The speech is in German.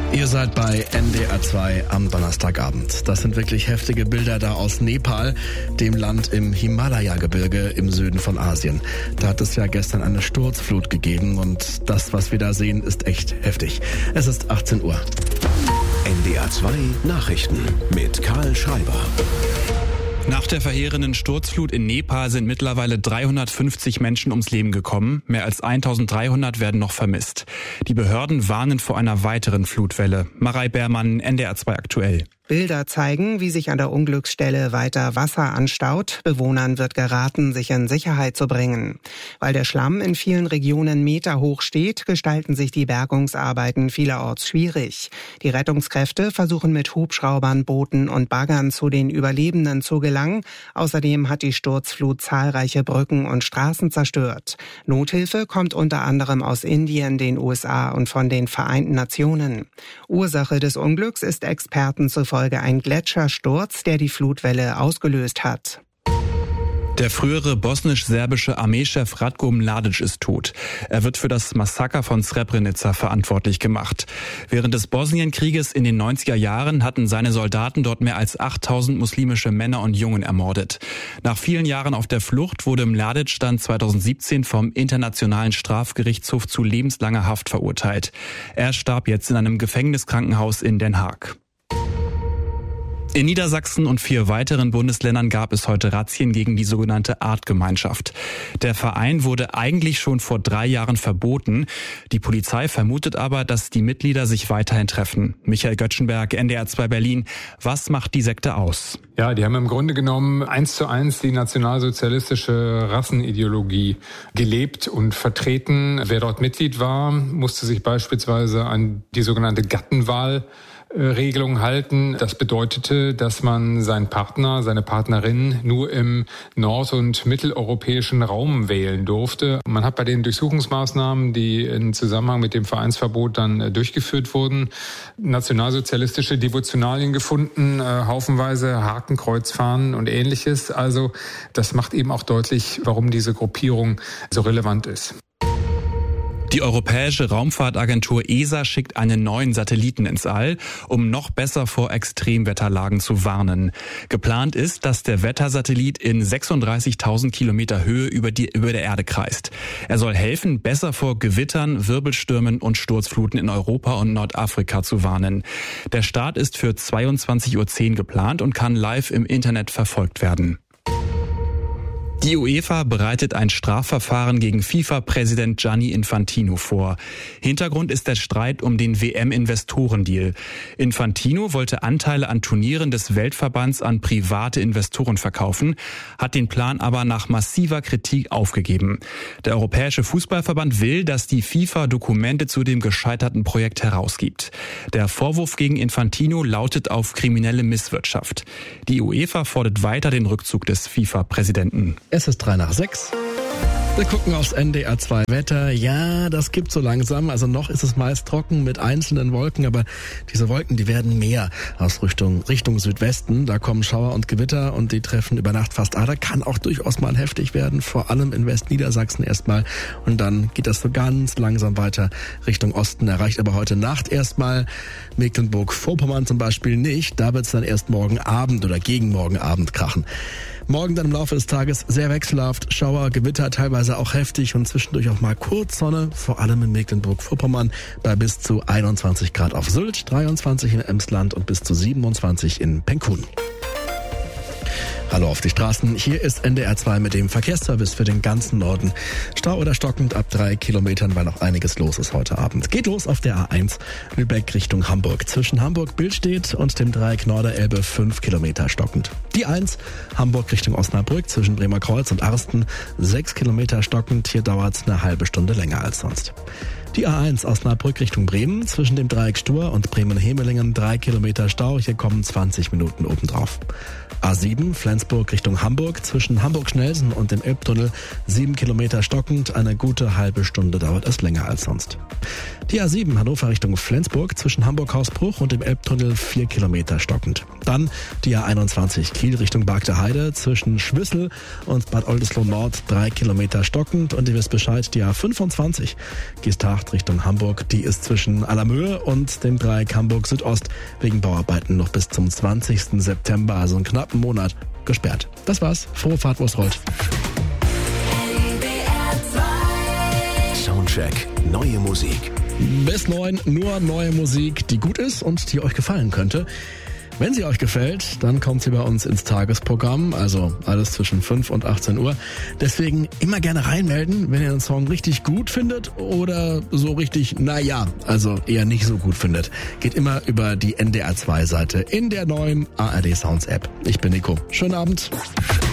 Ihr seid bei NDR 2 am Donnerstagabend. Das sind wirklich heftige Bilder da aus Nepal, dem Land im Himalaya-Gebirge im Süden von Asien. Da hat es ja gestern eine Sturzflut gegeben und das, was wir da sehen, ist echt heftig. Es ist 18 Uhr. NDR 2 Nachrichten mit Karl Schreiber. Nach der verheerenden Sturzflut in Nepal sind mittlerweile 350 Menschen ums Leben gekommen. Mehr als 1300 werden noch vermisst. Die Behörden warnen vor einer weiteren Flutwelle. Marei Beermann, NDR 2 aktuell. Bilder zeigen, wie sich an der Unglücksstelle weiter Wasser anstaut. Bewohnern wird geraten, sich in Sicherheit zu bringen. Weil der Schlamm in vielen Regionen meterhoch steht, gestalten sich die Bergungsarbeiten vielerorts schwierig. Die Rettungskräfte versuchen mit Hubschraubern, Booten und Baggern zu den Überlebenden zu gelangen. Außerdem hat die Sturzflut zahlreiche Brücken und Straßen zerstört. Nothilfe kommt unter anderem aus Indien, den USA und von den Vereinten Nationen. Ursache des Unglücks ist Experten zufolge ein Gletschersturz, der die Flutwelle ausgelöst hat. Der frühere bosnisch-serbische Armeechef Ratko Mladic ist tot. Er wird für das Massaker von Srebrenica verantwortlich gemacht. Während des Bosnienkrieges in den 90er Jahren hatten seine Soldaten dort mehr als 8000 muslimische Männer und Jungen ermordet. Nach vielen Jahren auf der Flucht wurde Mladic dann 2017 vom Internationalen Strafgerichtshof zu lebenslanger Haft verurteilt. Er starb jetzt in einem Gefängniskrankenhaus in Den Haag. In Niedersachsen und 4 weiteren Bundesländern gab es heute Razzien gegen die sogenannte Artgemeinschaft. Der Verein wurde eigentlich schon vor 3 Jahren verboten. Die Polizei vermutet aber, dass die Mitglieder sich weiterhin treffen. Michael Göttschenberg, NDR 2 Berlin. Was macht die Sekte aus? Ja, die haben im Grunde genommen 1:1 die nationalsozialistische Rassenideologie gelebt und vertreten. Wer dort Mitglied war, musste sich beispielsweise an die sogenannte Gattenwahlregelung halten. Das bedeutete, dass man seinen Partner, seine Partnerin nur im nord- und mitteleuropäischen Raum wählen durfte. Man hat bei den Durchsuchungsmaßnahmen, die in Zusammenhang mit dem Vereinsverbot dann durchgeführt wurden, nationalsozialistische Devotionalien gefunden, haufenweise Hakenkreuzfahnen und Ähnliches. Also das macht eben auch deutlich, warum diese Gruppierung so relevant ist. Die Europäische Raumfahrtagentur ESA schickt einen neuen Satelliten ins All, um noch besser vor Extremwetterlagen zu warnen. Geplant ist, dass der Wettersatellit in 36.000 Kilometer Höhe über der Erde kreist. Er soll helfen, besser vor Gewittern, Wirbelstürmen und Sturzfluten in Europa und Nordafrika zu warnen. Der Start ist für 22:10 Uhr geplant und kann live im Internet verfolgt werden. Die UEFA bereitet ein Strafverfahren gegen FIFA-Präsident Gianni Infantino vor. Hintergrund ist der Streit um den WM-Investorendeal. Infantino wollte Anteile an Turnieren des Weltverbands an private Investoren verkaufen, hat den Plan aber nach massiver Kritik aufgegeben. Der Europäische Fußballverband will, dass die FIFA Dokumente zu dem gescheiterten Projekt herausgibt. Der Vorwurf gegen Infantino lautet auf kriminelle Misswirtschaft. Die UEFA fordert weiter den Rückzug des FIFA-Präsidenten. Es ist 5:03. Wir gucken aufs NDR 2 Wetter. Ja, das gibt so langsam. Also noch ist es meist trocken mit einzelnen Wolken, aber diese Wolken, die werden mehr aus Richtung Südwesten. Da kommen Schauer und Gewitter und die treffen über Nacht fast alle. Kann auch durchaus mal heftig werden, vor allem in Westniedersachsen erstmal. Und dann geht das so ganz langsam weiter Richtung Osten, erreicht aber heute Nacht erstmal Mecklenburg-Vorpommern zum Beispiel nicht. Da wird es dann erst morgen Abend oder gegen morgen Abend krachen. Morgen dann im Laufe des Tages sehr wechselhaft, Schauer, Gewitter, teilweise auch heftig und zwischendurch auch mal kurz Sonne, vor allem in Mecklenburg-Vorpommern bei bis zu 21 Grad auf Sylt, 23 in Emsland und bis zu 27 in Penkun. Hallo auf die Straßen, hier ist NDR 2 mit dem Verkehrsservice für den ganzen Norden. Stau oder stockend ab 3 Kilometern, weil noch einiges los ist heute Abend. Geht los auf der A1 Lübeck Richtung Hamburg. Zwischen Hamburg-Billstedt und dem Dreieck Norderelbe 5 Kilometer stockend. Die 1 Hamburg Richtung Osnabrück zwischen Bremerkreuz und Arsten 6 Kilometer stockend. Hier dauert es eine halbe Stunde länger als sonst. Die A1 Osnabrück Richtung Bremen zwischen dem Dreieck Stur und Bremen-Hemelingen 3 Kilometer Stau. Hier kommen 20 Minuten obendrauf. A7 Flensburg Richtung Hamburg zwischen Hamburg-Schnelsen und dem Elbtunnel 7 Kilometer stockend. Eine gute halbe Stunde dauert es länger als sonst. Die A7 Hannover Richtung Flensburg zwischen Hamburg-Hausbruch und dem Elbtunnel 4 Kilometer stockend. Dann die A21 Kiel Richtung Bargteheide zwischen Schwissel und Bad Oldesloe Nord 3 Kilometer stockend. Und ihr wisst Bescheid, die A25 Gießtachen A8 Richtung Hamburg. Die ist zwischen Allermöhe und dem Dreieck Hamburg Südost wegen Bauarbeiten noch bis zum 20. September, also einen knappen Monat, gesperrt. Das war's. Frohe Fahrt, wo es rollt. Soundcheck. Neue Musik. Bis 9 nur neue Musik, die gut ist und die euch gefallen könnte. Wenn sie euch gefällt, dann kommt sie bei uns ins Tagesprogramm, also alles zwischen 5 und 18 Uhr. Deswegen immer gerne reinmelden, wenn ihr einen Song richtig gut findet oder so richtig, also eher nicht so gut findet. Geht immer über die NDR2-Seite in der neuen ARD Sounds App. Ich bin Nico. Schönen Abend.